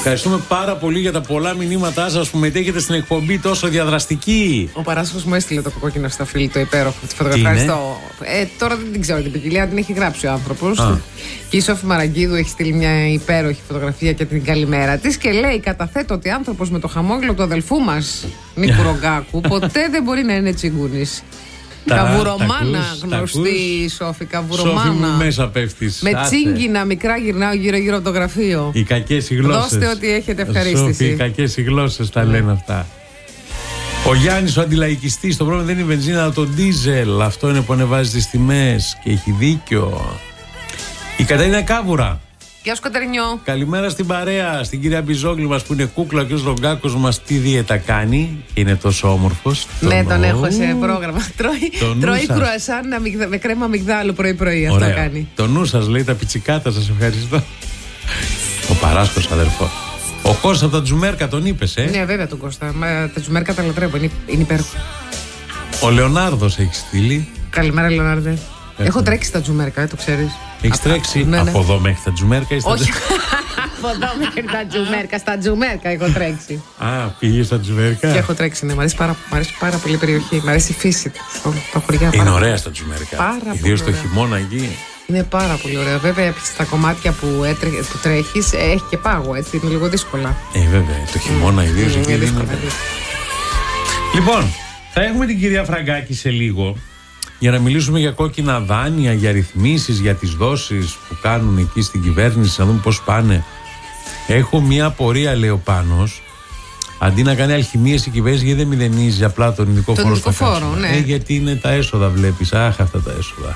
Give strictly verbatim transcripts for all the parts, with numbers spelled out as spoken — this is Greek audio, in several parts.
Ευχαριστούμε πάρα πολύ για τα πολλά μηνύματά σας που μετέχετε στην εκπομπή τόσο διαδραστική. Ο Παράσχος μου έστειλε το κόκκινο σταφύλι, το υπέροχο. Τη φωτογραφία. Ε, τώρα δεν την ξέρω την ποικιλία, την έχει γράψει ο άνθρωπος. Και η Σόφη Μαραγκίδου έχει στείλει μια υπέροχη φωτογραφία για την καλημέρα της και λέει: καταθέτω ότι άνθρωπος με το χαμόγελο του αδελφού μας, Νίκου Ρογκάκου, ποτέ δεν μπορεί να είναι τσιγκούνης. Καβουρομάνα, γνωστή η Σόφη, καβουρομάνα. Σόφη μου μέσα πέφτεις. Με τσίγκινα μικρά γυρνάω γύρω-γύρω από το γραφείο. Οι κακές οι γλώσσες. Δώστε ό,τι έχετε, ευχαρίστηση. Σόφη, οι κακές οι γλώσσες τα λένε αυτά. Ο Γιάννης ο αντιλαϊκιστής, το πρόβλημα δεν είναι η βενζίνα αλλά το ντίζελ. Αυτό είναι που ανεβάζει τις τιμές και έχει δίκιο. Η Καταρίνα Κάβουρα. Γεια σου Κατερινιό. Καλημέρα στην παρέα, στην κυρία Μπιζόγλη μας που είναι κούκλα και ο Ρογκάκος μας τι δίαιτα κάνει. Είναι τόσο όμορφος. Ναι, τον, τον έχω σε πρόγραμμα. Τρώει, τρώει κρουασάν με κρέμα αμυγδάλου πρωί-πρωί. Αυτό κάνει. Το νου σας λέει, τα πιτσικάτα σας ευχαριστώ. Ο Παράσκος αδερφός. Ο Κώστας από τα Τζουμέρκα τον είπες, ε. Ναι, βέβαια τον Κώστα. Μα, τα Τζουμέρκα τα λατρεύω, είναι, είναι υπέροχο. Ο Λεωνάρδος έχει στείλει. Καλημέρα, Λεωνάρδε. Έχω, έχω τρέξει τα Τζουμέρκα, ε, το ξέρεις. Έχεις τρέξει ναι, ναι. από εδώ μέχρι τα Τζουμέρκα ή στα Όχι, από εδώ μέχρι τα Τζουμέρκα. Στα Τζουμέρκα έχω τρέξει. Α, πήγες στα Τζουμέρκα. Και έχω τρέξει, ναι. Μ' αρέσει πάρα, πάρα πολύ η περιοχή. Μ' αρέσει η φύση. Το, το χωριά, είναι ωραία στα Τζουμέρκα. Ιδίως το χειμώνα εκεί. Είναι πάρα πολύ ωραία. Βέβαια, στα κομμάτια που, έτρε, που τρέχεις έχει και πάγο, έτσι. Είναι λίγο δύσκολα. Ε, βέβαια. Το χειμώνα mm. ιδίως mm, εκεί είναι δύσκολα. Λοιπόν, θα έχουμε την κυρία Φραγκάκη σε λίγο. Για να μιλήσουμε για κόκκινα δάνεια, για ρυθμίσεις, για τις δόσεις που κάνουν εκεί στην κυβέρνηση, να δούμε πώς πάνε. Έχω μια απορία, λέει ο Πάνος, αντί να κάνει αλχημίες η κυβέρνηση, γιατί δεν μηδενίζει απλά τον ειδικό φόρο στο καύσιμο. Ναι. Ε, γιατί είναι τα έσοδα, βλέπεις. Αχ, αυτά τα έσοδα.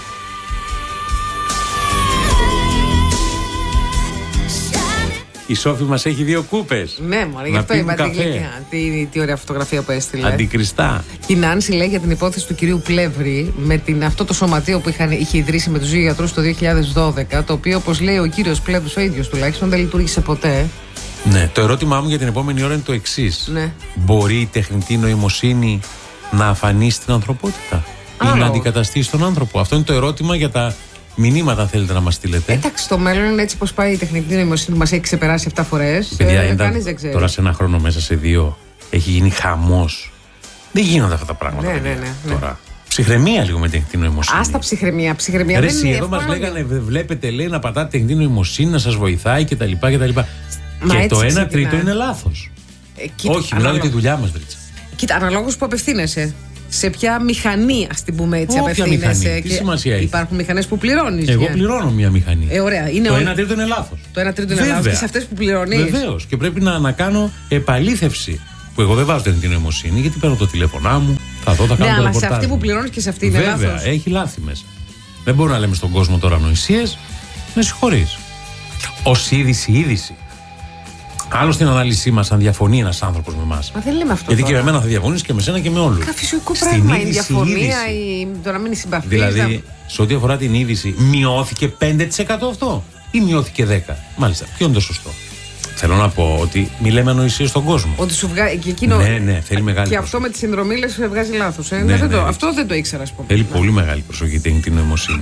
Η Σόφη μας έχει δύο κούπες. Ναι, μωρέ, γι' αυτό είπα τι, τι ωραία φωτογραφία που έστειλε. Αντικριστά. Και η Νάνση λέει για την υπόθεση του κυρίου Πλεύρη με την, αυτό το σωματείο που είχαν, είχε ιδρύσει με τους δύο γιατρούς το δύο χιλιάδες δώδεκα, το οποίο, όπως λέει ο κύριος Πλεύρης ο ίδιος τουλάχιστον, δεν λειτουργήσε ποτέ. Ναι, το ερώτημά μου για την επόμενη ώρα είναι το εξής. Ναι. Μπορεί η τεχνητή νοημοσύνη να αφανίσει την ανθρωπότητα ή να αντικαταστήσει τον άνθρωπο? Αυτό είναι το ερώτημα για τα μηνύματα, θέλετε να μας στείλετε. Εντάξει, στο μέλλον είναι έτσι πως πάει η τεχνητή νοημοσύνη που μας έχει ξεπεράσει επτά φορές. Παιδιά, ε, κανείς δεν ξέρει. Τώρα σε ένα χρόνο, μέσα σε δύο, έχει γίνει χαμός. Δεν γίνονται αυτά τα πράγματα. Ναι, ναι, ναι, ναι. Τώρα. Ψυχραιμία λίγο με τεχνητή νοημοσύνη. Άστα ψυχραιμία. Ψυχραιμία Ρε, δεν εσύ, είναι. εδώ μας λέγανε, βλέπετε, λέει, να πατάτε τεχνητή νοημοσύνη, να σας βοηθάει κτλ. κτλ. Και το ένα τρίτο είναι λάθος. Ε, κοίτα, όχι, μιλάω για τη δουλειά μας, Δρίτσα. Κοίτα, αναλόγως που απευθύνεσαι. Σε ποια μηχανή, ας την πούμε έτσι, όποια απευθύνεσαι. Μηχανή, τι σημασία έχει. Υπάρχουν μηχανές που πληρώνεις. Εγώ για... πληρώνω μια μηχανή. Ε, ωραία. Είναι το ο... ένα τρίτο είναι λάθος. Το ένα τρίτο είναι λάθος. Και σε αυτές που πληρώνεις. Βεβαίως. Και πρέπει να, να κάνω επαλήθευση. Που εγώ δεν βάζω την νοημοσύνη, γιατί παίρνω το τηλέφωνά μου, θα δω, θα κάνω ναι, το αλλά ρεπορτάζ. Σε αυτή που πληρώνεις και σε αυτή είναι λάθος. Βέβαια, έχει λάθη μέσα. Δεν μπορούμε να λέμε στον κόσμο τώρα νοησίες. Με συγχωρείς. Ως είδηση, είδηση. Άλλο στην ανάλυση μας, αν διαφωνεί ένας άνθρωπος με εμάς. Μα δεν λέμε αυτό. Γιατί τώρα. και με εμένα θα διαφωνείς και με σένα και με όλους. Κα φυσικό πράγμα. Η διαφωνία, η... το να μην είναι συμπαθής. Δηλαδή, σε ό,τι αφορά την είδηση, μειώθηκε πέντε τοις εκατό αυτό ή μειώθηκε δέκα τοις εκατό. Μάλιστα, ποιο είναι το σωστό? Θέλω να πω ότι μη λέμε ανοησίες στον κόσμο. Ότι σου βγάζει. Και εκείνο... Ναι, ναι, θέλει μεγάλη και προσοχή. αυτό με τη συνδρομή λες βγάζει λάθος. Ε? Ναι, ναι, ναι, το... ναι. Αυτό δεν το ήξερα, ας πούμε. Θέλει ναι. πολύ μεγάλη προσοχή την νοημοσύνη.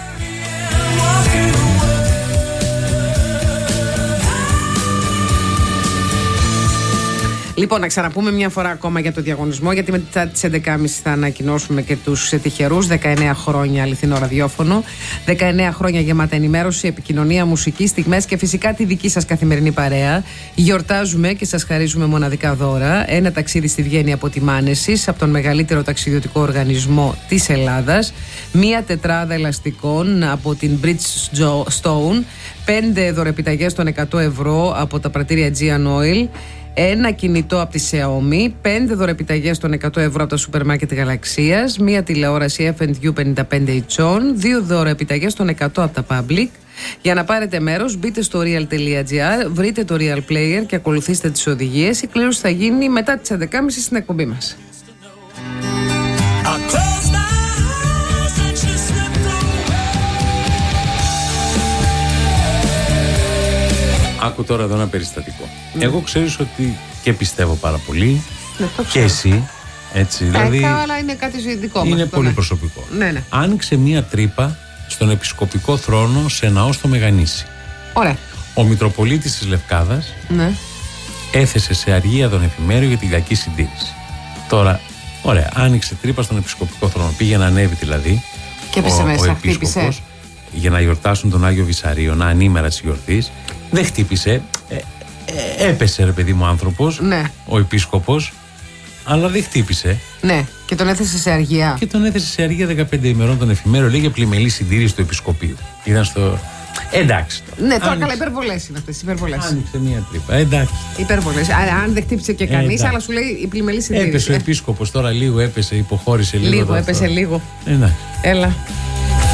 Λοιπόν, να ξαναπούμε μια φορά ακόμα για το διαγωνισμό, γιατί μετά τις έντεκα και μισή θα ανακοινώσουμε και τους τυχερούς. δεκαεννέα χρόνια αληθινό ραδιόφωνο, δεκαεννέα χρόνια γεμάτα ενημέρωση, επικοινωνία, μουσική, στιγμές και φυσικά τη δική σας καθημερινή παρέα. Γιορτάζουμε και σας χαρίζουμε μοναδικά δώρα. Ένα ταξίδι στη Βιέννη από τη Μάνεσης, από τον μεγαλύτερο ταξιδιωτικό οργανισμό της Ελλάδας. Μία τετράδα ελαστικών από την Bridgestone. Πέντε δωρεπιταγές των εκατό ευρώ από τα πρατήρια Aegean Oil. Ένα κινητό από τη Xiaomi, πέντε δωρεπιταγές των εκατό ευρώ από τα σούπερ μάρκετ Γαλαξίας, μία τηλεόραση εφ εντ γιου πενήντα πέντε ιντσών, δύο δωρεπιταγές των εκατό από τα Public. Για να πάρετε μέρος, μπείτε στο real τελεία gr, βρείτε το Real Player και ακολουθήστε τις οδηγίες. Η κλήρωση θα γίνει μετά τις έντεκα και μισή στην εκπομπή μας. Άκου τώρα εδώ ένα περιστατικό. Ναι. Εγώ ξέρεις ότι και πιστεύω πάρα πολύ. Ναι, και εσύ. Έτσι, δηλαδή. Ε, αλλά είναι κάτι δικό μας. Είναι πολύ ναι. προσωπικό. Ναι, ναι. Άνοιξε μία τρύπα στον επισκοπικό θρόνο σε ναό στο Μεγανήσι. Ωραία. Ο Μητροπολίτης της Λευκάδας Ναι. έθεσε σε αργία τον εφημέριο για την κακή συντήρηση. Τώρα, ωραία, άνοιξε τρύπα στον επισκοπικό θρόνο. Πήγε να ανέβει δηλαδή. Και έπεσε ο, μέσα, ο χτύπησε. Για να γιορτάσουν τον Άγιο Βυσσαρίο, να ανήμερα της γιορτής. Δεν χτύπησε. Ε, ε, έπεσε, ρε παιδί μου, άνθρωπος. Ναι. Ο επίσκοπος. Αλλά δεν χτύπησε. Ναι. Και τον έθεσε σε αργία. Και τον έθεσε σε αργία δεκαπέντε ημερών τον εφημέρο. Λέγε πλημελή συντήρηση του επισκοπείου. Ήταν στο. Εντάξει. Ναι, τώρα Άνοιξε. καλά, υπερβολές είναι αυτές. Υπερβολές. Άνοιξε μία τρύπα. Εντάξει. Υπερβολές. Αν δεν χτύπησε και κανείς, εντάξει. αλλά σου λέει η πλημελή συντήρηση. Έπεσε ο επίσκοπος τώρα λίγο, έπεσε, υποχώρησε λίγο. Λίγο, τώρα έπεσε αυτό. λίγο. Εντάξει. Έλα.